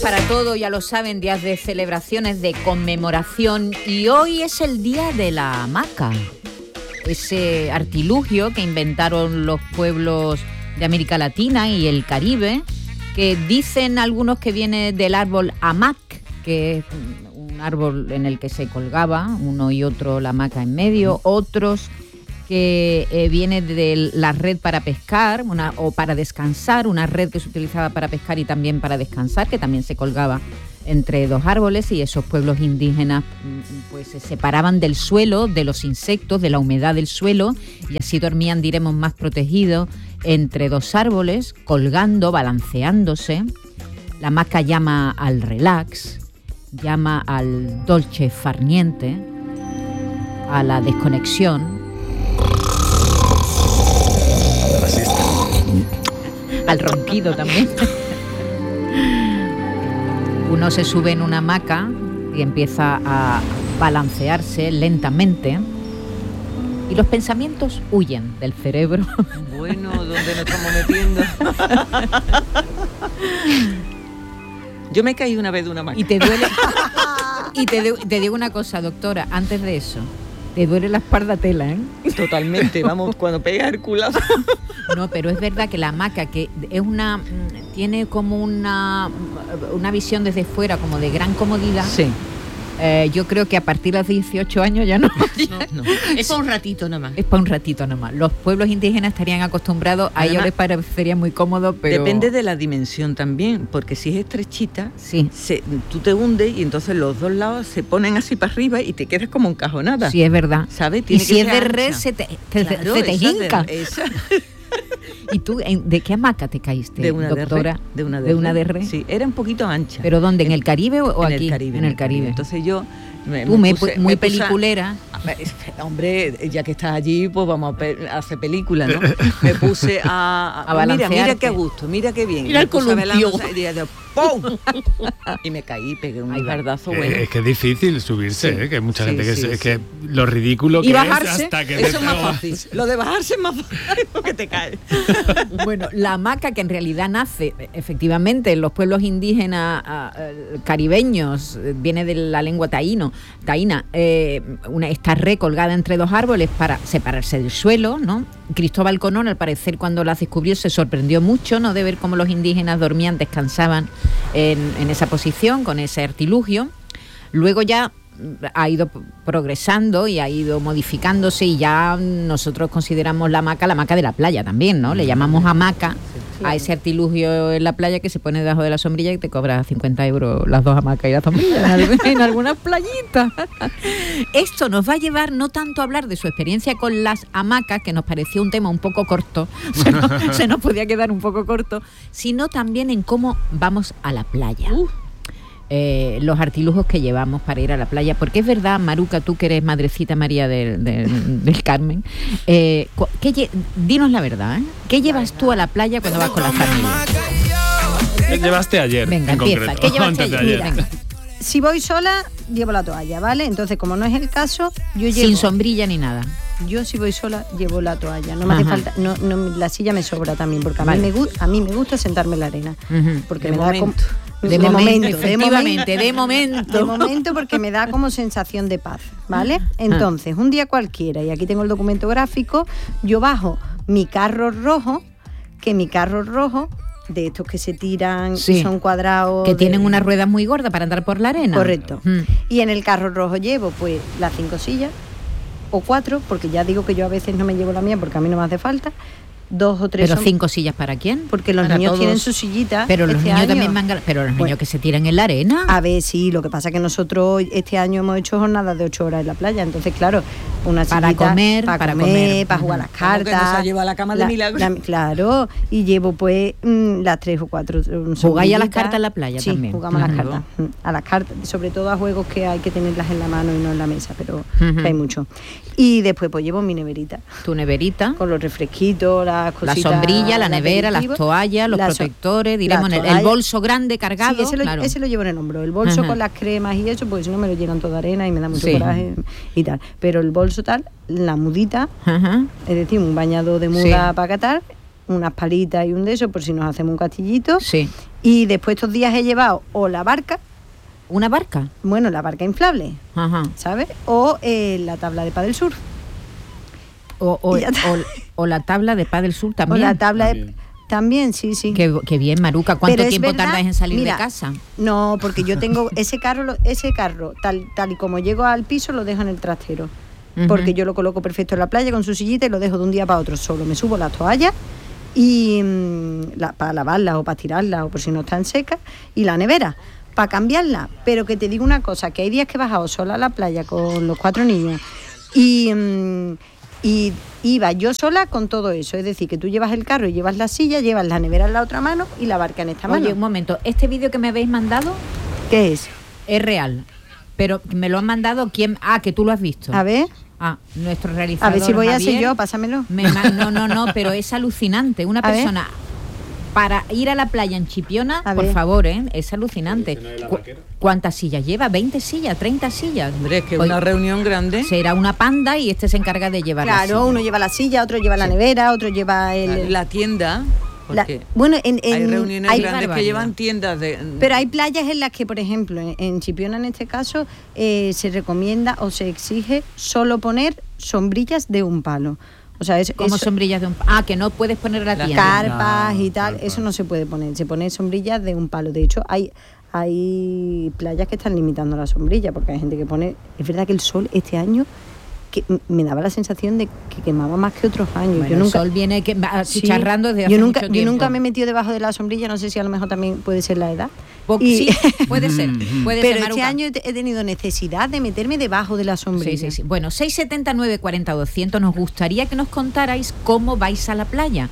Para todo, ya lo saben, días de celebraciones, de conmemoración, y hoy es el día de la hamaca, ese artilugio que inventaron los pueblos de América Latina y el Caribe, que dicen algunos que viene del árbol hamac, que es un árbol en el que se colgaba uno y otro la hamaca en medio, otros que viene de la red para pescar o para descansar, una red que se utilizaba para pescar y también para descansar, que también se colgaba entre dos árboles, y esos pueblos indígenas pues se separaban del suelo, de los insectos, de la humedad del suelo, y así dormían, diremos, más protegidos entre dos árboles, colgando, balanceándose. La hamaca llama al relax, llama al dolce far niente, a la desconexión, al ronquido también. Uno se sube en una hamaca y empieza a balancearse lentamente y los pensamientos huyen del cerebro. Bueno, ¿dónde nos estamos metiendo? Yo me caí una vez de una hamaca. Y te duele. Y te digo una cosa, doctora, antes de eso, te duele la espalda tela, ¿eh? Totalmente, vamos, cuando pega el culazo. No, pero es verdad que la hamaca, que es tiene como una visión desde fuera, como de gran comodidad. Sí. Yo creo que a partir de los 18 años ya no. No. Es para un ratito nada más. Es para un ratito nada más. Los pueblos indígenas estarían acostumbrados, a ellos les parecería muy cómodo, pero... Depende de la dimensión también, porque si es estrechita, sí, tú te hundes y entonces los dos lados se ponen así para arriba y te quedas como encajonada. Sí, es verdad. ¿Sabes? Y si es de res, se te hinca. ¿Y tú de qué hamaca te caíste, doctora? De una de res. Sí, era un poquito ancha. ¿Pero dónde? ¿En el Caribe o aquí? En el Caribe. Entonces yo muy peliculera. Hombre, ya que estás allí, pues vamos a hacer película, ¿no? Me puse a balancearte. Mira qué a gusto, mira qué bien. Mira el columpio. ¡Pum! Y me caí, pegué un gardazo bueno. Es que es difícil subirse, sí, que hay mucha gente sí. que lo ridículo y que bajarse, es hasta que eso es más fácil. Lo de bajarse es más fácil porque te caes. Bueno, la hamaca, que en realidad nace efectivamente en los pueblos indígenas caribeños, viene de la lengua taína, está recolgada entre dos árboles para separarse del suelo, ¿no? Cristóbal Colón, al parecer, cuando las descubrió, se sorprendió mucho, ¿no?, de ver cómo los indígenas dormían, descansaban en esa posición, con ese artilugio. Luego ya ha ido progresando y ha ido modificándose, y ya nosotros consideramos la hamaca de la playa también, ¿no? Le llamamos hamaca a ese artilugio en la playa que se pone debajo de la sombrilla y te cobra 50 € las dos hamacas y la sombrilla en algunas playitas. Esto nos va a llevar no tanto a hablar de su experiencia con las hamacas, que nos pareció un tema un poco corto, se nos podía quedar un poco corto, sino también en cómo vamos a la playa. Los artilugios que llevamos para ir a la playa, porque es verdad, Maruca, tú que eres madrecita María del Carmen, dinos la verdad, ¿eh? ¿Qué llevas tú a la playa cuando vas con la familia? ¿Qué llevaste ayer? Venga, en empieza. Concreto? ¿Qué llevaste ayer? Mira, si voy sola, llevo la toalla, ¿vale? Entonces, como no es el caso, yo llevo... Sin sombrilla ni nada. Yo, si voy sola, llevo la toalla. No me hace falta... No, la silla me sobra también, porque a mí me gusta sentarme en la arena. Porque me da como... De momento, porque me da como sensación de paz, ¿vale? Entonces, un día cualquiera, y aquí tengo el documento gráfico, yo bajo mi carro rojo, de estos que se tiran, y son cuadrados... Que tienen unas ruedas muy gordas para andar por la arena. Correcto. Y en el carro rojo llevo, pues, las 5 sillas, o 4, porque ya digo que yo a veces no me llevo la mía porque a mí no me hace falta, 2 o 3. ¿Pero 5 sillas para quién? Porque los niños tienen su sillita. Pero los niños también pero los niños que se tiran en la arena. A ver, sí, lo que pasa es que nosotros este año hemos hecho jornadas de 8 horas en la playa, entonces claro, una sillita para comer, para jugar a las cartas. Que nos ha llevado a la cama de milagro. Claro, y llevo pues las 3 o 4. ¿Jugáis a las cartas en la playa también? Sí, jugamos a las cartas. A las cartas, sobre todo a juegos que hay que tenerlas en la mano y no en la mesa, pero que hay mucho. Y después pues llevo mi neverita. ¿Tu neverita? Con los refresquitos, las cositas. La sombrilla, la nevera, las toallas, los protectores, diremos, el bolso grande cargado. Sí, ese lo llevo en el hombro. El bolso con las cremas y eso, porque si no me lo llenan toda arena y me da mucho coraje y tal. Pero el bolso tal, la mudita, es decir, un bañado de muda para catar, unas palitas y un de esos por si nos hacemos un castillito. Sí. Y después estos días he llevado o la barca, ¿Una barca? bueno, la barca inflable, Ajá. ¿sabes? O la tabla de pádel surf. O Y ya está. la tabla de pádel sur también. O la tabla de... También. También, sí, sí. Qué bien, Maruca. ¿Cuánto Pero es tiempo verdad, tardas en salir mira, de casa? No, porque yo tengo ese carro tal y como llego al piso lo dejo en el trastero. Ujú. Porque yo lo coloco perfecto en la playa con su sillita y lo dejo de un día para otro solo. Me subo las toallas y para lavarlas o para tirarlas o por si no están secas, y la nevera para cambiarla. Pero que te digo una cosa, que hay días que he bajado sola a la playa con los 4 niños y iba yo sola con todo eso. Es decir, que tú llevas el carro y llevas la silla, llevas la nevera en la otra mano y la barca en esta mano. Oye, un momento. ¿Este vídeo que me habéis mandado ¿Qué es? es real? Pero me lo han mandado quién... Ah, que tú lo has visto. A ver, Nuestro a realizador ver si voy a ser Javier yo, pásamelo. No, pero es alucinante. Una A ver. persona para ir a la playa en Chipiona, A por ver. favor, es alucinante. ¿Cuántas sillas lleva? ¿20 sillas? ¿30 sillas? Hombre, es que Pues una reunión grande. será una panda y este se encarga de llevar la Claro, silla. uno lleva la silla, otro lleva la nevera, otro lleva el... La tienda, porque bueno, hay reuniones hay- grandes que barbaridad. llevan tiendas de... Pero hay playas en las que, por ejemplo, en Chipiona en este caso, se recomienda o se exige solo poner sombrillas de un palo. O sea, Como sombrillas de un... Ah, que no puedes poner la Las tienda. carpas No, y tal, carpas. eso no se puede poner. Se pone sombrillas de un palo. De hecho, hay playas que están limitando la sombrilla, porque hay gente que pone... Es verdad que el sol este año que me daba la sensación de que quemaba más que otros años. Bueno, yo nunca, el sol viene Sí. chicharrando desde hace yo nunca, mucho yo nunca tiempo. me he metido debajo de la sombrilla, no sé si a lo mejor también puede ser la edad. Sí, puede ser. Puede Pero ser, este Maruca. año he tenido necesidad de meterme debajo de la sombrilla. Sí. Bueno, 679 40 200, nos gustaría que nos contarais cómo vais a la playa.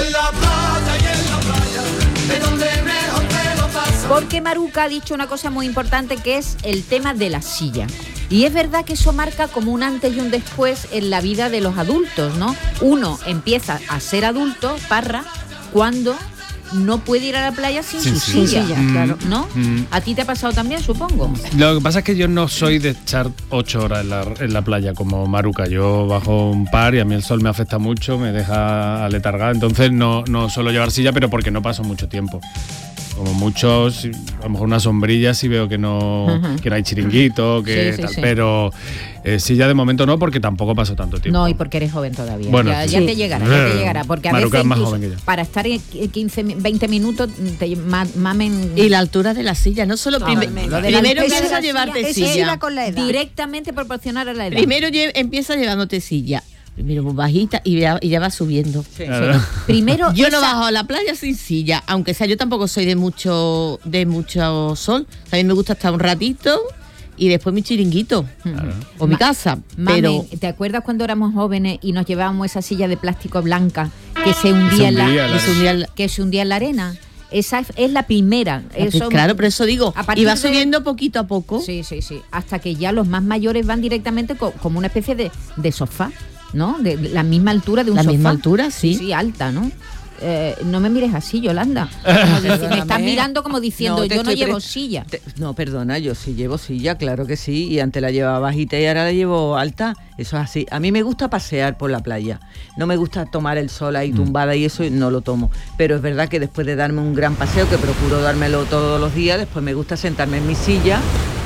Porque Maruca ha dicho una cosa muy importante, que es el tema de la silla. Y es verdad que eso marca como un antes y un después en la vida de los adultos, ¿no? Uno empieza a ser adulto, Parra, cuando no puede ir a la playa sin Sin su silla. silla, claro. ¿no? ¿A ti te ha pasado también, supongo? Lo que pasa es que yo no soy de echar 8 horas en la playa como Maruca. Yo bajo un par y a mí el sol me afecta mucho, me deja aletargado. Entonces no suelo llevar silla, pero porque no paso mucho tiempo. Como muchos, a lo mejor una sombrilla si veo que no hay chiringuito, que Sí, tal, sí. pero silla de momento no, porque tampoco paso tanto tiempo. No, y porque eres joven todavía. Bueno, ya sí. te llegará, porque a Maruca veces es más incluso joven que yo. para estar en 15, 20 minutos te mamen Y la altura de la silla, no solo Totalmente. Lo de la primero altura de empieza la a llevarte Eso silla. iba con la edad. directamente proporcional a la edad. Primero empieza llevándote silla. Primero muy bajita y ya va subiendo. Claro. Primero Yo no esa- bajo a la playa sin silla, aunque sea yo tampoco soy de mucho sol. También me gusta estar un ratito y después mi chiringuito o mi casa. Mamen, Pero ¿te acuerdas cuando éramos jóvenes y nos llevábamos esa silla de plástico blanca que se hundía, que se hundía en la arena? Esa es la primera. Eso, claro, por eso digo, a partir y va de- subiendo poquito a poco. Sí. Hasta que ya los más mayores van directamente como una especie de sofá, ¿no? De la misma altura de un La sofá. misma altura, sí. Sí, alta, ¿no? No me mires así, Yolanda. Como me estás Perdóname. mirando como diciendo, te yo no estoy llevo pre- silla. No, perdona, yo sí llevo silla, claro que sí, y antes la llevaba bajita y ahora la llevo alta, eso es así. A mí me gusta pasear por la playa, no me gusta tomar el sol ahí tumbada y eso no lo tomo, pero es verdad que después de darme un gran paseo, que procuro dármelo todos los días, después me gusta sentarme en mi silla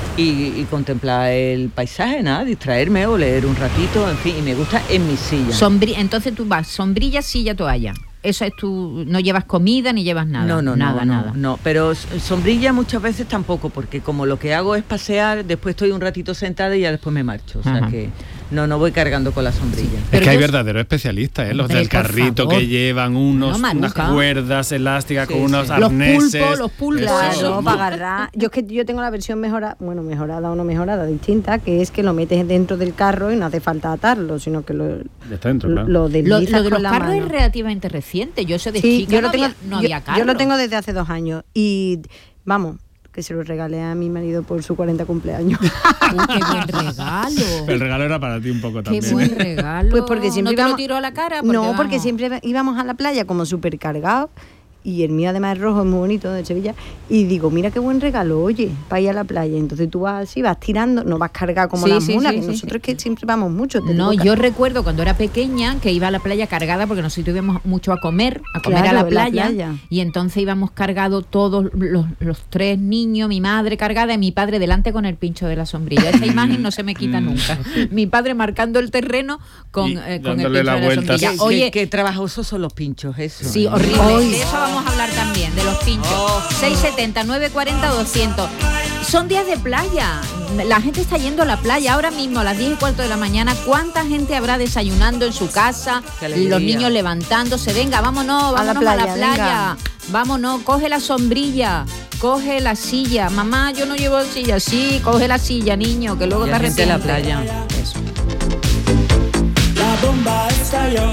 y contemplar el paisaje, nada, distraerme o leer un ratito, en fin, y me gusta en mi silla. Entonces tú vas, sombrilla, silla, toalla. Eso es tu... No llevas comida ni llevas nada. Nada. No, pero sombrilla muchas veces tampoco, porque como lo que hago es pasear, después estoy un ratito sentada y ya después me marcho, o sea Ajá. que no voy cargando con la sombrilla. Es Pero que hay yo- verdaderos especialistas, los Hombre, del por carrito favor. que llevan unas Maruca. cuerdas elásticas Sí, con unos sí. arneses. Los pulpos. Eso. Claro, para agarrar. Yo tengo la versión mejorada o no mejorada, distinta, que es que lo metes dentro del carro y no hace falta atarlo, sino que lo Está dentro, claro. Lo deslizas de con los la carros mano. es relativamente reciente. Yo eso de Sí, chica yo no lo tengo, no había carro. yo lo tengo desde hace 2 años y vamos, que se lo regalé a mi marido por su 40 cumpleaños. Uy, qué buen regalo. El regalo era para ti un poco Qué también. buen regalo. Pues porque siempre ¿No te lo íbamos- tiró a la cara? No, porque vamos. siempre íbamos a la playa como súper cargados, y el mío además es rojo, es muy bonito, de Sevilla, y digo, mira qué buen regalo, oye, para ir a la playa. Entonces tú vas así, vas tirando, no vas cargada como las mulas, que nosotros que siempre vamos mucho. No, yo recuerdo cuando era pequeña que iba a la playa cargada, porque nosotros íbamos mucho a comer a la playa, y entonces íbamos cargados todos los 3 niños, mi madre cargada y mi padre delante con el pincho de la sombrilla. Esa imagen no se me quita nunca. Mi padre marcando el terreno con el pincho de la sombrilla. Oye, qué trabajosos son los pinchos, eso. Sí, horrible. De eso vamos a hablar también, de los pinchos. 670, 940, 200. Son días de playa. La gente está yendo a la playa ahora mismo a las 10:15 de la mañana. ¿Cuánta gente habrá desayunando en su casa? Los niños levantándose. Venga, vámonos a la playa. Vámonos, coge la sombrilla, coge la silla. Mamá, yo no llevo silla. Sí, coge la silla, niño, que luego te arrepientes. La playa. Eso. La bomba estalló.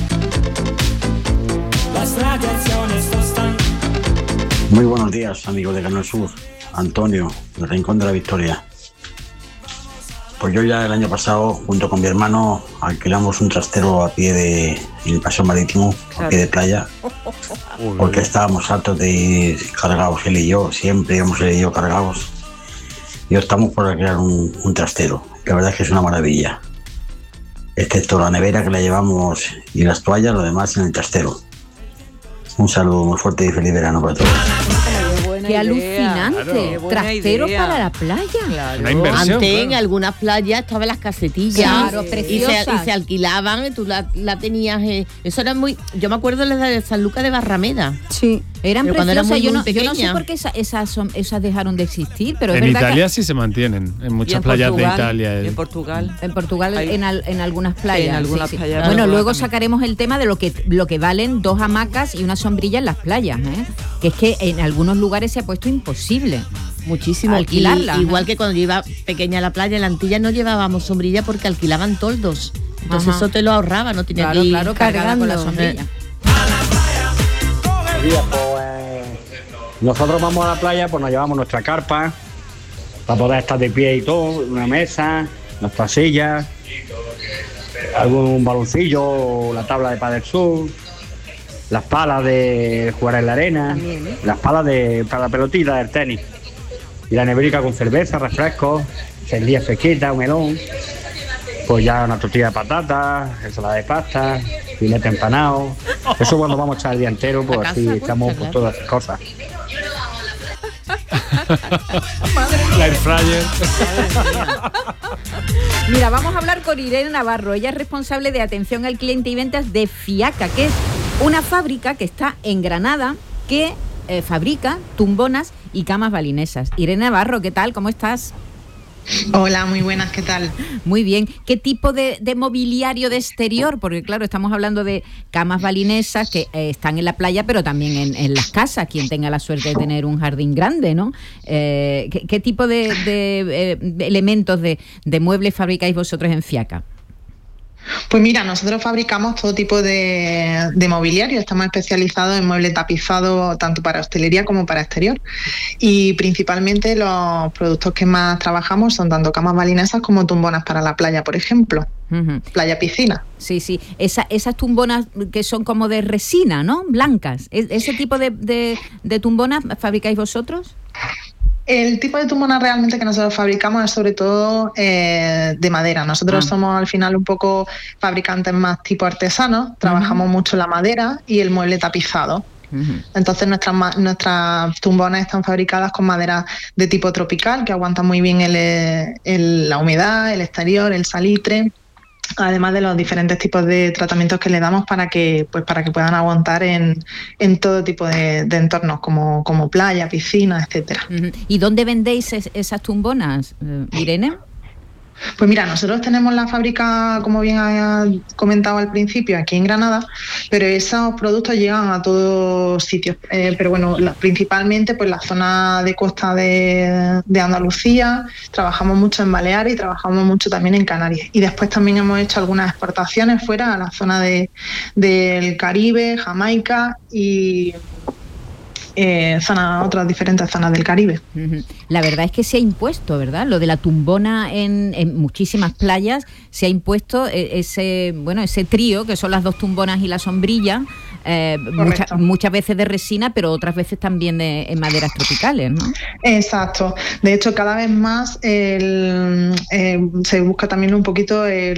Las radiaciones están. Muy buenos días, amigos de Canal Sur. Antonio, del Rincón de la Victoria. Pues yo ya el año pasado, junto con mi hermano, alquilamos un trastero a pie en el paseo marítimo, a pie de playa, porque estábamos hartos de ir cargados, él y yo, siempre íbamos él y yo cargados. Y optamos por alquilar un trastero. La verdad es que es una maravilla. Excepto la nevera que la llevamos y las toallas, lo demás en el trastero. Un saludo muy fuerte y feliz verano para todos. Qué alucinante. Claro. Trasteros para la playa. Claro. Una inversión. Antes en algunas playas estaban las casetillas. Claro, y preciosas. se alquilaban, y tú la tenías. Eso era muy. Yo me acuerdo de la de San Lucas de Barrameda. Sí. Eran Pero cuando era preciosas. muy Yo no sé pequeña. por qué esas dejaron de existir, pero es En verdad Italia sí se mantienen, en muchas Y en playas Portugal, de Italia. En Portugal. que en Portugal Hay- en algunas playas. en algunas sí. playas. Bueno, Claro, luego también. sacaremos el tema de lo que valen 2 hamacas y una sombrilla en las playas, ¿eh? Que es que en algunos lugares se ha puesto imposible. Muchísimo. Alquilarla, Igual que cuando yo iba pequeña a la playa, en la Antilla no llevábamos sombrilla porque alquilaban toldos. Entonces Ajá. eso te lo ahorraba, no tenía que ir Claro, cargada con la cargando. sombrilla. Nosotros vamos a la playa, pues nos llevamos nuestra carpa para poder estar de pie y todo, una mesa, nuestras sillas, algún baloncillo, la tabla de pádel sur, las palas de jugar en la arena, las palas para la pelotita del tenis, y la neverica con cerveza, refrescos, sandía fresquita, un melón, pues ya una tortilla de patatas, ensalada de pasta, filete empanado. Eso cuando vamos a echar el día entero, pues A así casa, echamos claro. todas esas cosas. La air fryer. Mira, vamos a hablar con Irene Navarro. Ella es responsable de atención al cliente y ventas de Fiaca, que es una fábrica que está en Granada que fabrica tumbonas y camas balinesas. Irene Navarro, ¿qué tal? ¿Cómo estás? Hola, muy buenas, ¿qué tal? Muy bien. ¿Qué tipo de mobiliario de exterior? Porque claro, estamos hablando de camas balinesas que están en la playa, pero también en las casas, quien tenga la suerte de tener un jardín grande, ¿no? ¿Qué tipo de elementos de muebles fabricáis vosotros en Fiaca? Pues mira, nosotros fabricamos todo tipo de mobiliario, estamos especializados en muebles tapizados tanto para hostelería como para exterior, y principalmente los productos que más trabajamos son tanto camas balinesas como tumbonas para la playa, por ejemplo, playa piscina. Sí, sí, esas tumbonas que son como de resina, ¿no? Blancas, ¿ese tipo de tumbonas fabricáis vosotros? El tipo de tumbona realmente que nosotros fabricamos es sobre todo de madera. Nosotros somos al final un poco fabricantes más tipo artesanos, trabajamos mucho la madera y el mueble tapizado. Entonces nuestras tumbonas están fabricadas con madera de tipo tropical que aguanta muy bien la humedad, el exterior, el salitre, además de los diferentes tipos de tratamientos que le damos para que puedan aguantar en todo tipo de entornos como playa, piscina, etcétera. ¿Y dónde vendéis esas tumbonas, Irene? Pues mira, nosotros tenemos la fábrica, como bien ha comentado al principio, aquí en Granada, pero esos productos llegan a todos sitios. Pero bueno, principalmente pues la zona de costa de Andalucía, trabajamos mucho en Baleares y trabajamos mucho también en Canarias. Y después también hemos hecho algunas exportaciones fuera a la zona del Caribe, Jamaica y otras diferentes zonas del Caribe. La verdad es que se ha impuesto, ¿verdad? Lo de la tumbona en muchísimas playas se ha impuesto ese trío que son las 2 tumbonas y la sombrilla. muchas veces de resina, pero otras veces también en maderas tropicales, ¿no? Exacto. De hecho, cada vez más se busca también un poquito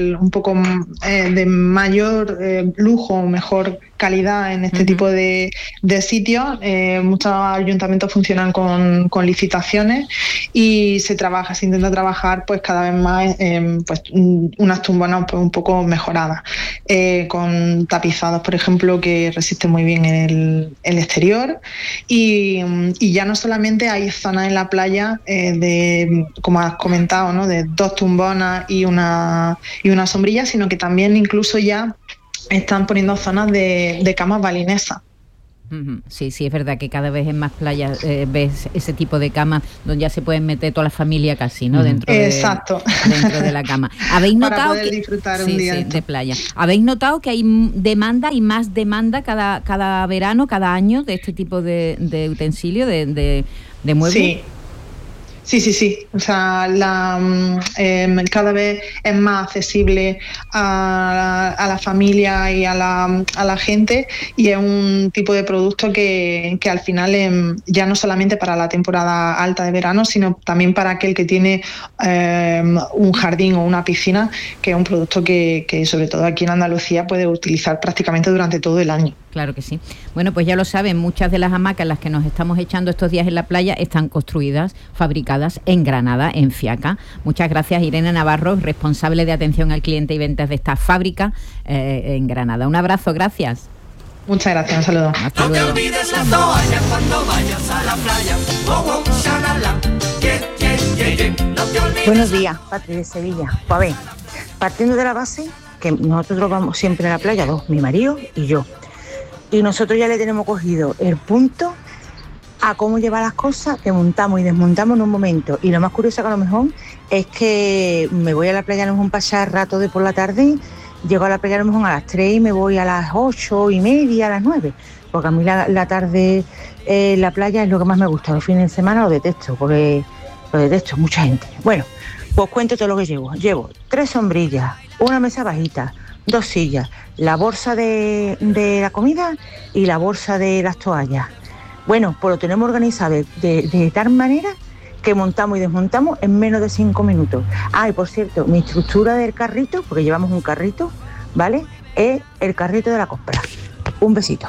de mayor lujo, mejor calidad en este tipo de sitios. Muchos ayuntamientos funcionan con licitaciones y se intenta trabajar pues cada vez más pues unas tumbonas pues, un poco mejoradas, con tapizados, por ejemplo, que resisten muy bien el exterior, y ya no solamente hay zonas en la playa como has comentado, ¿no?, de 2 tumbonas y una sombrilla, sino que también incluso ya están poniendo zonas de camas balinesas. Sí, es verdad que cada vez en más playas ves ese tipo de camas donde ya se pueden meter toda la familia casi, ¿no? Dentro de la cama. ¿Habéis notado para poder disfrutar un día de playa? ¿Habéis notado que hay demanda y más demanda cada verano, cada año de este tipo de utensilio, de muebles? Sí. O sea, cada vez es más accesible a la familia y a la gente, y es un tipo de producto que al final ya no solamente para la temporada alta de verano, sino también para aquel que tiene un jardín o una piscina, que es un producto que sobre todo aquí en Andalucía puede utilizar prácticamente durante todo el año. Claro que sí. Bueno, pues ya lo saben, muchas de las hamacas en las que nos estamos echando estos días en la playa están construidas, fabricadas en Granada, en Fiaca. Muchas gracias, Irene Navarro, responsable de atención al cliente y ventas de esta fábrica en Granada. Un abrazo, gracias. Muchas gracias, un saludo. Hasta luego. No te olvides la toalla cuando vayas a la playa. Oh, oh, shalala. No te olvides. Buenos días, Patri de Sevilla. Pues a ver, partiendo de la base que nosotros vamos siempre a la playa, mi marido y yo. Y nosotros ya le tenemos cogido el punto a cómo llevar las cosas, que montamos y desmontamos en un momento. Y lo más curioso que a lo mejor es que me voy a la playa a lo mejor pasar rato de por la tarde, llego a la playa a lo mejor a las 3 y me voy a las 8:30, a las 9. Porque a mí la tarde la playa es lo que más me gusta. Los fines de semana lo detesto, porque lo detesto, mucha gente. Bueno, pues cuento todo lo que llevo. Llevo 3 sombrillas, una mesa bajita, 2 sillas, la bolsa de la comida y la bolsa de las toallas. Bueno, pues lo tenemos organizado de tal manera que montamos y desmontamos en menos de 5 minutos. Ah, y por cierto, mi estructura del carrito, porque llevamos un carrito, ¿vale?, es el carrito de la compra. Un besito.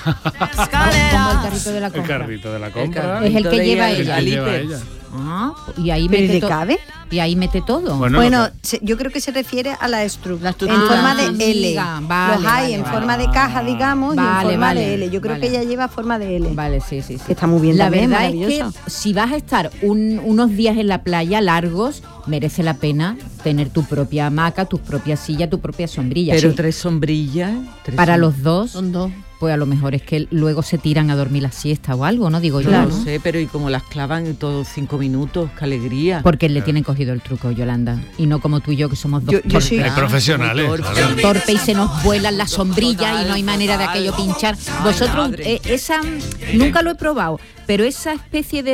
Como el carrito de la compra. El carrito de la compra. Es el que lleva ella. Ah, y ahí ¿Pero mete le cabe? Y ahí mete todo. Bueno, yo creo que se refiere a la estructura en forma de L. Vale, los hay en forma de caja, digamos, y en forma de L. Yo creo que ella lleva forma de L. Vale, sí. Que está muy bien. La también, verdad es que si vas a estar unos días en la playa largos, merece la pena tener tu propia hamaca, tu propia silla, tu propia sombrilla. Pero 3 sombrillas. Para los dos. Son 2. Pues a lo mejor es que luego se tiran a dormir la siesta o algo, ¿no? Digo yo. No ¿no? sé, pero y como las clavan en todos 5 minutos, qué alegría. Porque le tienen cogido el truco, Yolanda. Y no como tú y yo, que somos dos yo soy profesionales. Claro. Torpe, y se nos vuelan las sombrillas y no hay manera de aquello pinchar. Vosotros, esa nunca lo he probado, pero esa especie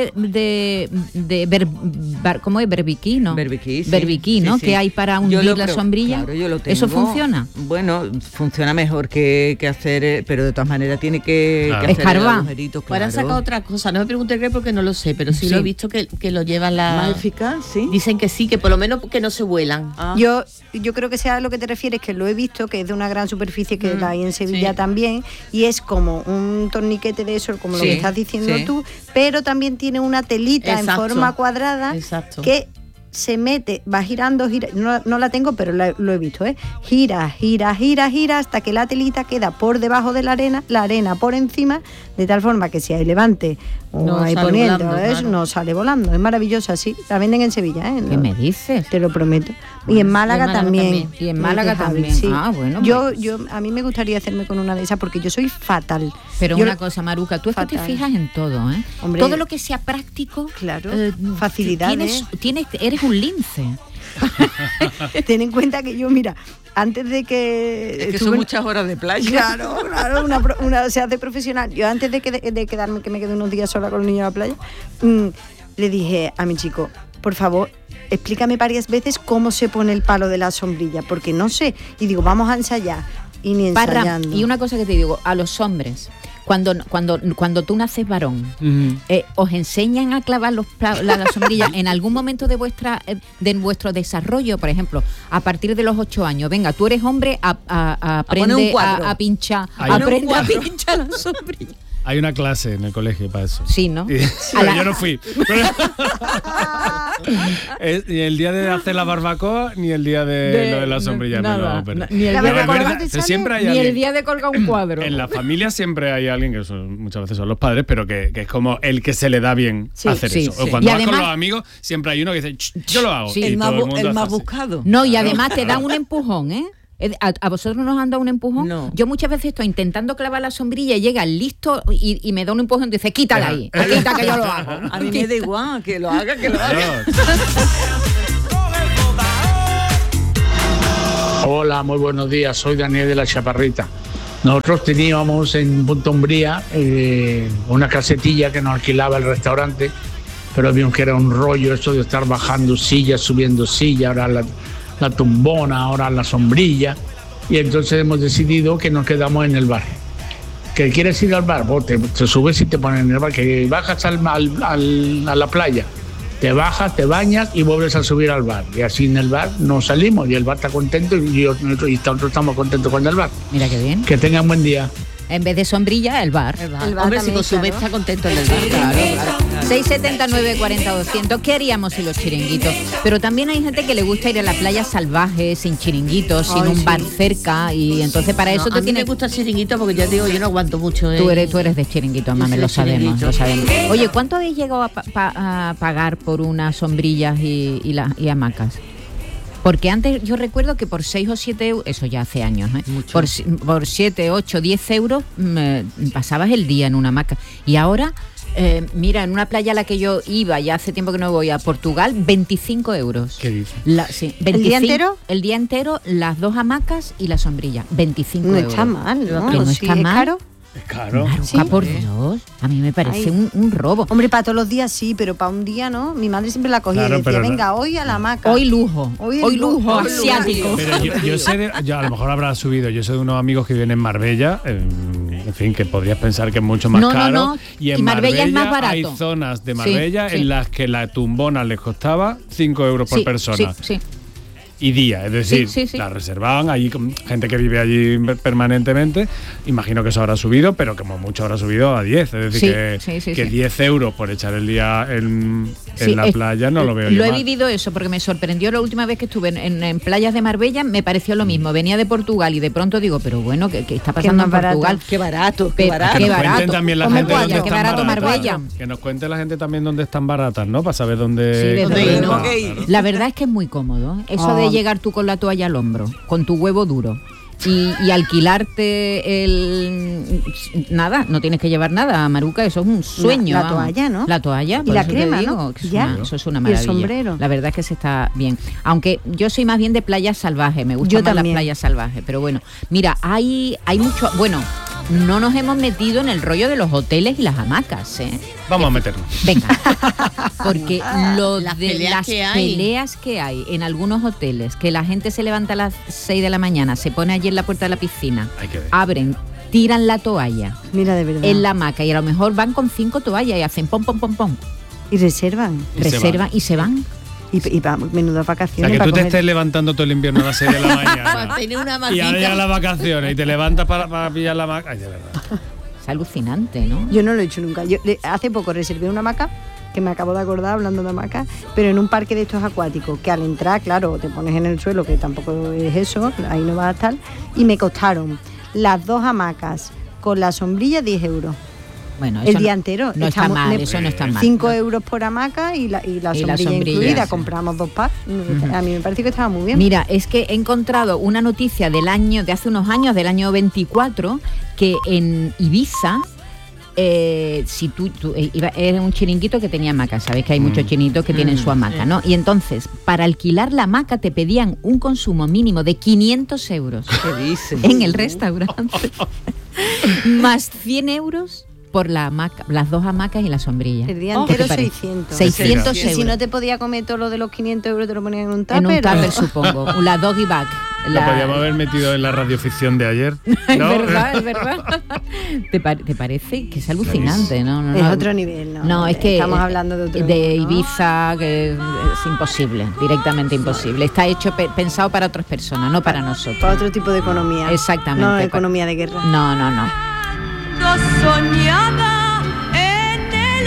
¿cómo es? Berbiquí, ¿no? Berbiquí, sí. Berbiquí, ¿no? Sí. Que hay para hundir la sombrilla. Claro, yo lo tengo. ¿Eso funciona? Bueno, funciona mejor que hacer, pero de todas maneras tiene que hacer escarbar. agujeritos, Ahora han sacado otra cosa, no me pregunté qué porque no lo sé, pero sí lo he visto que lo llevan más eficaz, sí. Dicen que sí, que por lo menos que no se vuelan. Yo creo que sea a lo que te refieres, que lo he visto, que es de una gran superficie que la hay en Sevilla también, y es como un torniquete de eso, como lo que estás diciendo tú, pero también tiene una telita en forma cuadrada que se mete, va girando, no la tengo, pero lo he visto, gira hasta que la telita queda por debajo de la arena por encima, de tal forma que si hay levante o hay poniente, no sale volando. Es maravillosa, sí, la venden en Sevilla, ¿Qué me dices? Te lo prometo. Y en Málaga también. Y en Málaga también. Sí. Ah, bueno. A mí me gustaría hacerme con una de esas porque yo soy fatal. Pero una cosa, Maruca, tú es que te fijas en todo, ¿eh? Hombre, todo lo que sea práctico. Claro, facilidades. Eres un lince. Ten en cuenta que yo, mira, antes de que... Es que son muchas horas de playa. Claro, una se hace profesional. Yo antes de quedarme, que me quedé unos días sola con los niños en la playa, le dije a mi chico, por favor, explícame varias veces cómo se pone el palo de la sombrilla, porque no sé. Y digo, vamos a ensayar. Y ni Parra, ensayando. y una cosa que te digo, a los hombres, cuando tú naces varón, os enseñan a clavar la sombrilla en algún momento de vuestro desarrollo, por ejemplo, a partir de los 8 años. Venga, tú eres hombre, aprende a pinchar, aprende a pinchar la sombrilla. Hay una clase en el colegio para eso. Sí, ¿no? Pero yo no fui. Ni el día de hacer la barbacoa, ni el día de lo de la sombrilla. Nada, me lo ni el día de colgar, siempre hay ni alguien, el día de colgar un cuadro. En la familia siempre hay alguien, que muchas veces son los padres, pero que es como el que se le da bien hacer eso. O cuando vas con los amigos, siempre hay uno que dice, yo lo hago. Sí, y el más buscado. No, y además te dan un empujón, ¿eh? ¿A vosotros nos han dado un empujón? No. Yo muchas veces estoy intentando clavar la sombrilla y llega el listo y me da un empujón y dice, quítala ahí, quita que yo lo hago. A mí me da igual, que lo haga, Hola, muy buenos días, soy Daniel de la Chaparrita. Nosotros teníamos en Punta Umbría una casetilla que nos alquilaba el restaurante, pero vimos que era un rollo esto de estar bajando sillas, subiendo sillas, ahora la tumbona, ahora la sombrilla, y entonces hemos decidido que nos quedamos en el bar. ¿Que quieres ir al bar? Vos te subes y te pones en el bar, que bajas a la playa, te bañas y vuelves a subir al bar. Y así en el bar nos salimos y el bar está contento y nosotros estamos contentos con el bar. Mira qué bien. Que tengan buen día. En vez de sombrilla, el bar. Hombre, si consume está contento en el bar. Claro. 679 40 200. ¿Qué haríamos sin los chiringuitos? Pero también hay gente que le gusta ir a la playa salvaje, sin chiringuitos, sin un bar cerca. Y entonces para eso a mí me gusta el chiringuito porque ya digo, yo no aguanto mucho. Tú eres de chiringuito, mami, lo sabemos. Oye, ¿cuánto habéis llegado a pagar por unas sombrillas y hamacas? Porque antes yo recuerdo que por 6 o 7 euros, eso ya hace años, por 7, 8, 10 euros pasabas el día en una hamaca. Y ahora, mira, en una playa a la que yo iba, ya hace tiempo que no voy, a Portugal, 25 euros. ¿Qué dices? ¿El día entero? El día entero, las 2 hamacas y la sombrilla, 25 euros. No está mal, ¿no? No está mal. ¿Es caro? Es caro. Maruca, por Dios, a mí me parece un robo. Hombre, para todos los días sí, pero para un día no. Mi madre siempre la cogía y decía, venga, hoy a la hamaca. Hoy lujo. Hoy lujo asiático. Pero yo sé, a lo mejor habrá subido. Yo sé de unos amigos que viven en Marbella, en fin, que podrías pensar que es mucho más caro. No. Y en Marbella es más barato. hay zonas de Marbella en las que la tumbona les costaba 5 euros por persona. Sí. Y día, es decir, la reservaban, hay gente que vive allí permanentemente, imagino que eso habrá subido, pero como mucho habrá subido a 10, es decir, que 10 euros por echar el día en la playa no lo veo yo Lo he mal. vivido eso, porque me sorprendió la última vez que estuve en playas de Marbella, me pareció lo mismo, venía de Portugal y de pronto digo, pero bueno, ¿qué está pasando en Portugal? Qué barato. Que nos cuenten también la gente dónde qué barato están Marbella. baratas. Que nos cuente la gente también dónde están baratas, ¿no? Para saber dónde... La verdad es que es muy cómodo, eso de llegar tú con la toalla al hombro, con tu huevo duro y alquilarte nada, no tienes que llevar nada, Maruca, eso es un sueño. La toalla, ¿no? La toalla, y la crema, ¿no? Eso es una maravilla. Y el sombrero. La verdad es que se está bien. Aunque yo soy más bien de playa salvaje, me gustan más las playas salvajes, pero bueno, mira, hay mucho, bueno, no nos hemos metido en el rollo de los hoteles y las hamacas, ¿eh? Vamos a meternos. Venga, porque las peleas que hay en algunos hoteles, que la gente se levanta a las 6 de la mañana, se pone allí en la puerta de la piscina, abren, tiran la toalla, mira, de verdad, en la hamaca y a lo mejor van con 5 toallas y hacen pom, pom, pom, pom. Y reservan. Y se van. Y menudas vacaciones. O sea, que tú te estés levantando todo el invierno a las 6 de la mañana. Y ahora llegan las vacaciones y te levantas para pillar la hamaca. Ay, de verdad. Es alucinante, ¿no? Yo no lo he hecho nunca. Yo hace poco reservé una hamaca, que me acabo de acordar hablando de hamaca, pero en un parque de estos acuáticos, que al entrar, claro, te pones en el suelo, que tampoco es eso, ahí no vas a estar, y me costaron las 2 hamacas con la sombrilla 10 euros. Bueno, el día entero. No está mal, eso no está mal. 5 euros por hamaca y la sombrilla incluida. Sí. Compramos 2 packs. A mí me parece que estaba muy bien. Mira, es que he encontrado una noticia de hace unos años, del año 24, que en Ibiza, si tú era un chiringuito que tenía hamaca, sabes que hay muchos chiringuitos que tienen su hamaca, ¿no? Y entonces, para alquilar la hamaca te pedían un consumo mínimo de 500 euros. ¿Qué dices? En el restaurante. Más 100 euros por las dos hamacas y la sombrilla. El día entero ¿Qué te parece? 600. 600 Y si euros. no te podía comer todo lo de los 500 euros, te lo ponían en un En un tupper. tupper, supongo. La doggy bag. Lo podíamos haber metido en la radioficción de ayer. Es ¿no? verdad, es verdad. ¿Te parece que es alucinante? No, Es otro nivel, ¿no? No, es que estamos hablando de otro de nivel, ¿no? Ibiza, que es imposible, directamente imposible. Está hecho pensado para otras personas, no para nosotros. Para otro tipo de economía. Exactamente. No economía de guerra. No. Soñaba en el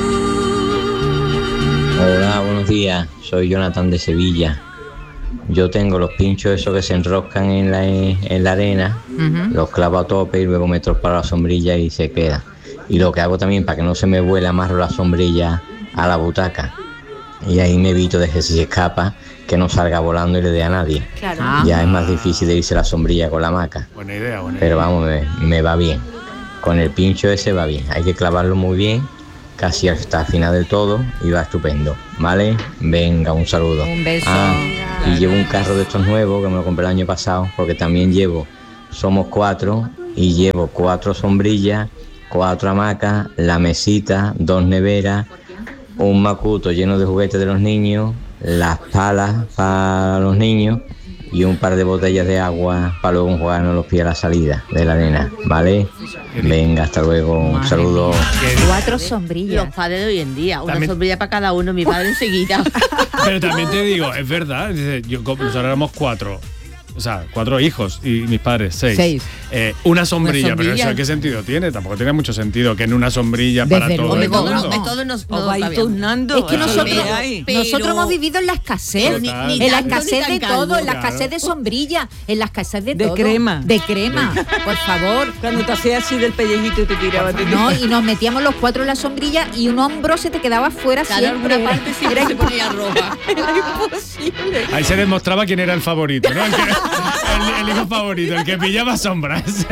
azul. Hola, buenos días. Soy Jonathan de Sevilla. Yo tengo los pinchos esos que se enroscan en la arena, los clavo a tope y luego me para la sombrilla y se queda. Y lo que hago también para que no se me vuele, amarro la sombrilla a la butaca. Y ahí me evito de que si se escapa, que no salga volando y le dé a nadie. Claro. Ya es más difícil de irse la sombrilla con la hamaca. Buena idea, buena Pero idea. vamos, me va bien. Con el pincho ese va bien. Hay que clavarlo muy bien, casi hasta el final del todo, y va estupendo. ¿Vale? Venga, un saludo. Un beso. Y llevo un carro de estos nuevos que me lo compré el año pasado, porque también somos 4 y llevo 4 sombrillas, 4 hamacas, la mesita, 2 neveras, un macuto lleno de juguetes de los niños, las palas para los niños y un par de botellas de agua para luego enjuagarnos los pies a la salida de la arena, ¿vale? Venga, hasta luego, un saludo. 4 sombrillas. Los padres de hoy en día, una También- sombrilla para cada uno, mi padre enseguida. Pero también te digo, es verdad. Dice, nosotros éramos 4. O sea, 4 hijos y mis padres 6. 6. Una sombrilla, pero sombrilla. eso ¿qué sentido tiene? Tampoco tiene mucho sentido que en una sombrilla para Desde todo el luego, mundo. no. Todos nos Os vais sabíamos. turnando. Es que nosotros Pero- hemos vivido en la escasez, Pero ni en la tanto, escasez ni de tan todo, en la calvo. escasez de sombrilla, en la escasez de De todo. crema. De crema, por favor. Cuando te hacías así del pellejito y te tirabas. No, y nos metíamos los 4 en la sombrilla y un hombro se te quedaba fuera Cada siempre. una parte siempre se ponía roja. Era imposible. Ahí se demostraba quién era el favorito, ¿no? El hijo favorito, el que pillaba sombras.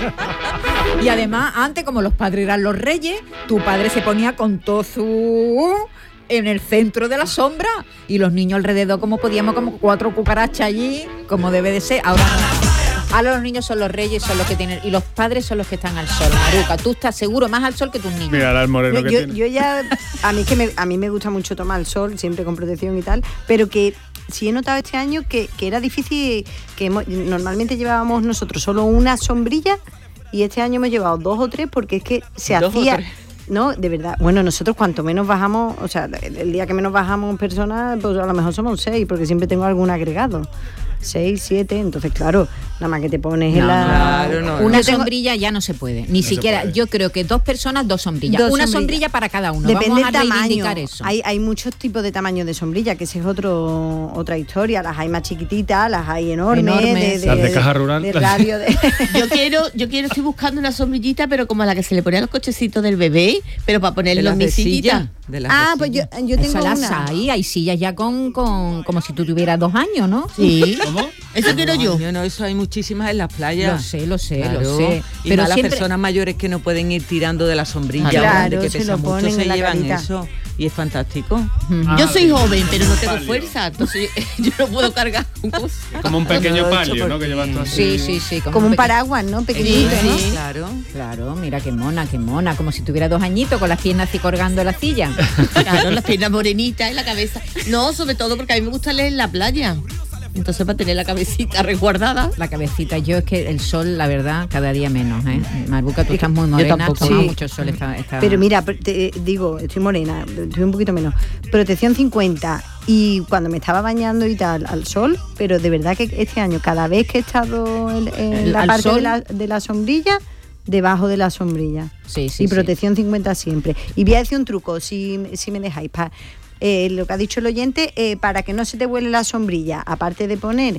Y además, antes, como los padres eran los reyes, tu padre se ponía con todo su... en el centro de la sombra y los niños alrededor como podíamos, como 4 cucarachas allí, como debe de ser. Ahora no. Ahora los niños son los reyes, son los que tienen, y los padres son los que están al sol. Maruca, tú estás seguro más al sol que tus niños. Mira el moreno que tiene. Yo ya, a mí me gusta mucho tomar el sol, siempre con protección y tal, pero que sí he notado este año que era difícil, normalmente llevábamos nosotros solo una sombrilla y este año hemos llevado 2 o 3 porque es que se 2 o hacía... 3. No, de verdad. Bueno, nosotros cuanto menos bajamos, o sea, el día que menos bajamos personas, pues a lo mejor somos 6, porque siempre tengo algún agregado. 6, 7, entonces claro, nada más que te pones en la... claro, no. Una Yo tengo- sombrilla ya no se puede, ni siquiera. puede. Yo creo que 2 personas, 2 sombrillas. Dos Una sombrillas. sombrilla para cada uno. Depende Vamos del a tamaño. reivindicar eso. Hay muchos tipos de tamaños de sombrilla, que esa es otra historia. Las hay más chiquititas, las hay enormes. Enormes. Las de caja rural. De radio de... Yo quiero, estoy buscando una sombrillita, pero como la que se le ponía a los cochecitos del bebé, pero para De ponerlo las en de mi sillita. silla. De las de Ah, pues yo silla. tengo Eso las una. hay sillas ya con como si tú tuvieras 2 años, ¿no? Sí. ¿Cómo? Eso quiero yo. No, eso hay muchísimas en las playas. Lo sé. Claro. Y Pero más las siempre personas mayores que no pueden ir tirando de la sombrilla, Claro, que se pesan lo mucho, ponen se en la llevan carita. eso. Y es fantástico. Yo soy joven, pero no tengo Palio. fuerza, entonces yo no puedo cargar un coso. Como un pequeño No, palio, hecho ¿no? Que llevas tú así. Sí. Como un paraguas, ¿no? Pequeñito, ¿no? Claro. Claro, mira qué mona, como si tuviera 2 añitos con las piernas así colgando en la silla. Claro, las piernas morenitas en la cabeza. No, sobre todo porque a mí me gusta leer en la playa. Entonces para tener la cabecita resguardada. La cabecita, yo es que el sol, la verdad, cada día menos, ¿eh? Marbuca, tú estás muy morena, tampoco. toma Sí. mucho sol está... Pero mira, te digo, estoy morena, estoy un poquito menos. Protección 50 y cuando me estaba bañando y tal al sol, pero de verdad que este año cada vez que he estado en la ¿Al parte sol? de la sombrilla, debajo de la sombrilla. Sí, Y protección 50 siempre. Y voy a decir un truco, si me dejáis, lo que ha dicho el oyente, para que no se te vuele la sombrilla, aparte de poner,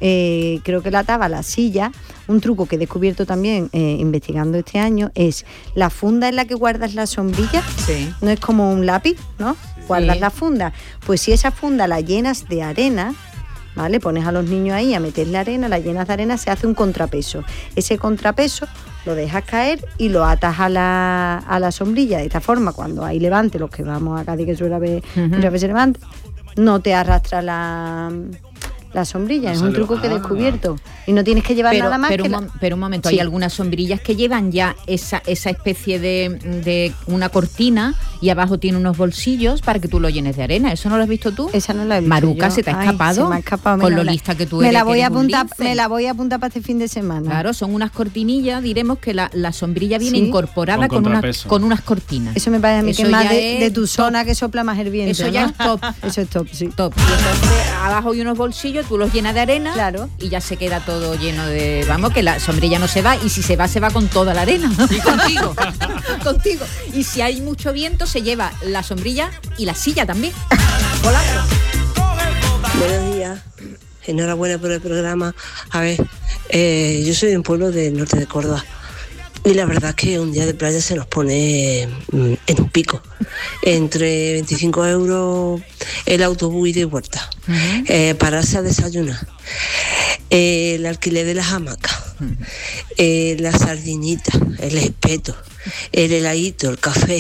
creo que la taba, la silla, un truco que he descubierto también investigando este año es la funda en la que guardas la sombrilla, Sí. no es como un lápiz, ¿no? Guardas la funda. Pues si esa funda la llenas de arena, ¿vale? Pones a los niños ahí a meterle arena, la llenas de arena, se hace un contrapeso. Ese contrapeso lo dejas caer y lo atas a la sombrilla. De esta forma, cuando hay levante, los que vamos a Cádiz, que suele haber, muchas veces levante, no te arrastra la la sombrilla, es un sale- truco que he ah. descubierto. Y no tienes que llevar nada más que pero un momento, Sí. hay algunas sombrillas que llevan ya esa especie de una cortina y abajo tiene unos bolsillos para que tú lo llenes de arena. ¿Eso no lo has visto tú? Esa no la he visto Maruca, yo. ¿se te ha Ay, escapado? se me ha escapado. Con Mira, lo lista que tú me eres. la voy que a eres un apuntar, lince. me la voy a apuntar para este fin de semana. Claro, son unas cortinillas, diremos que la sombrilla viene Sí. incorporada Con con contrapeso. unas cortinas. Eso me parece a mí que Eso es más ya de es tu top. zona que sopla más el viento. Eso ya ¿no? es top. Eso es top, sí. Top. Y entonces abajo hay unos bolsillos, tú los llenas de arena, Claro. y ya se queda todo lleno de... Vamos, que la sombrilla no se va, y si se va con toda la arena. Y contigo. Contigo. Y si hay mucho viento, se lleva la sombrilla y la silla también. Volando. Buenos días, enhorabuena por el programa. A ver, yo soy de un pueblo del norte de Córdoba y la verdad es que un día de playa se nos pone en un pico. Entre 25 euros el autobús ida y vuelta, pararse a desayunar, el alquiler de las hamacas, la sardinita, el espeto, el heladito, el café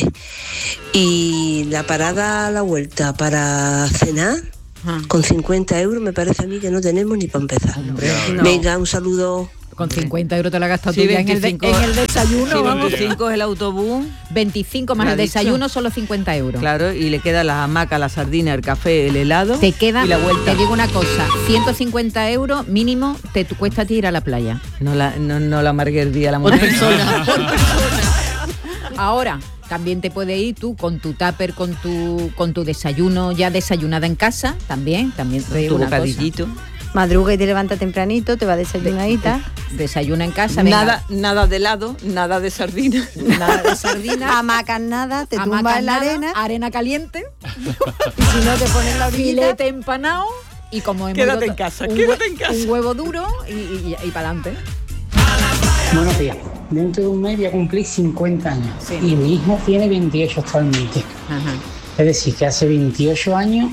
y la parada a la vuelta para cenar. Con 50 euros me parece a mí que no tenemos ni para empezar. No. Venga, un saludo. Con 50 euros te la has gastado Sí, tú ya en el 25. desayuno. Sí, vamos. 25 es el autobús. 25 más ¿Lo el ha dicho? desayuno, solo 50 euros. Claro, y le queda la hamaca, la sardina, el café, el helado. Te queda, y la vuelta. te digo una cosa, 150 euros mínimo te cuesta a ti ir a la playa. No la amargue el día la Por mujer. persona. Ahora, también te puedes ir tú con tu tupper, con tu desayuno ya desayunada en casa, también te digo Tu una cosa. bocadillito. Madruga y te levanta tempranito, te va desayunadita. Desayuna en casa, venga. Nada de helado, nada de sardina. Nada de sardina. Hamacas nada, te Hamacas tumbas en la nada, arena. arena caliente, Y si no te pones la orillita. filete empanado y como hemos Quédate dicho, en casa, un quédate hue- en casa. Un huevo duro y para adelante. Buenos días. Dentro de un mes voy a cumplir 50 años Sí. y mi hijo tiene 28 actualmente. Ajá. Es decir, que hace 28 años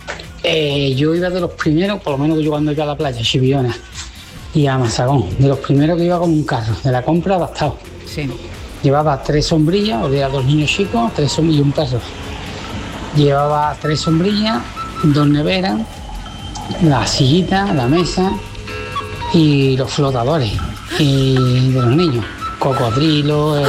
yo iba de los primeros, por lo menos yo cuando iba a la playa, a Chiviona y a Mazagón, de los primeros que iba con un carro, de la compra adaptado. Sí. Llevaba 3 sombrillas, olía a 2 niños chicos, 3 sombrillas y un perro. Llevaba 3 sombrillas, 2 neveras, la sillita, la mesa y los flotadores y de los niños, cocodrilo,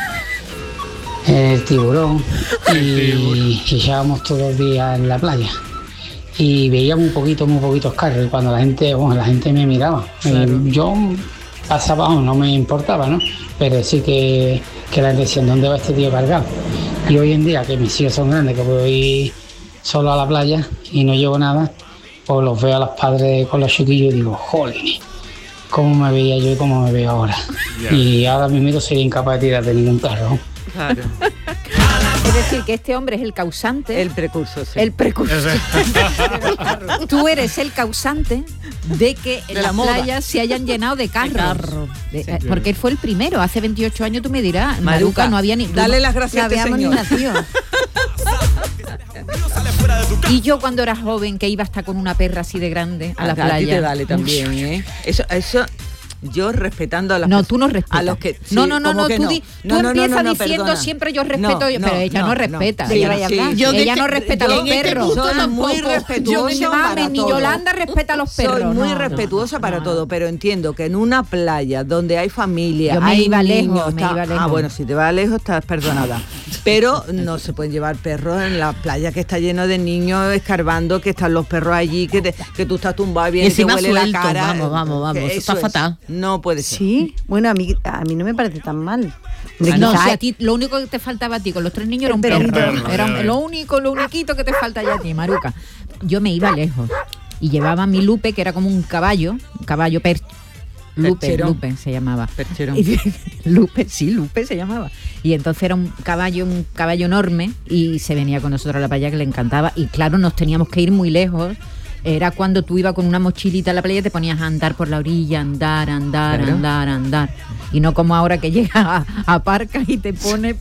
el tiburón y echábamos todos los días en la playa y veía muy poquitos carros y cuando la gente me miraba, yo pasaba, no me importaba, ¿no? Pero sí que la gente decía, ¿dónde va este tío cargado? Y hoy en día que mis hijos son grandes, que puedo ir solo a la playa y no llevo nada, pues los veo a los padres con los chiquillos y digo, jolín, cómo me veía yo y cómo me veo ahora. Ya. Y ahora mismo sería incapaz de tirar de ningún carro. Claro. Es decir, que este hombre es el causante. El precursor, sí. El precursor. Tú eres el causante de que en De la las moda. playas se hayan llenado de carros. Porque él fue el primero. Hace 28 años tú me dirás, Maruca, Maruca, no había ni... dale las gracias a No este habíamos ni señor. nacido. Y yo cuando era joven, que iba hasta con una perra así de grande a la A ti playa. te dale también, ¿eh? Eso yo respetando a las No, perso- tú no respetas. a los que sí, no, ¿cómo que tú, no? tú No, no, no, empiezas no, diciendo perdona. siempre yo respeto, pero ella no respeta. ¿De qué Ella, vaya a hablar? Yo Yo ella que no te- respeta a yo los en este perros. punto Soy muy tampoco. respetuosa Yo, para mami, ni todo. Yolanda respeta a los perros. Soy muy No, respetuosa para todo, pero entiendo que en una playa donde hay familia, Yo me hay iba niños, lejos, me iba lejos. Ah, bueno, si te vas lejos estás perdonada. Pero no se pueden llevar perros en la playa que está lleno de niños escarbando, que están los perros allí, que tú estás tumbado bien Y y te encima huele suelto, la cara. vamos, Que eso está es. fatal. No puede ser. Sí, bueno, a mí no me parece tan mal. Hombre, No, quizá- si a ti lo único que te faltaba a ti con los 3 niños era un Pero un perro. perro, Era ya ves. lo uniquito que te falta ya a ti, Maruca. Yo me iba lejos y llevaba a mi Lupe, que era como un caballo Percherón. Lupe se llamaba. Percherón. Lupe se llamaba. Y entonces era un caballo enorme y se venía con nosotros a la playa, que le encantaba. Y claro, nos teníamos que ir muy lejos. Era cuando tú ibas con una mochilita a la playa y te ponías a andar por la orilla, andar. Y no como ahora que llegas a Parcas y te pones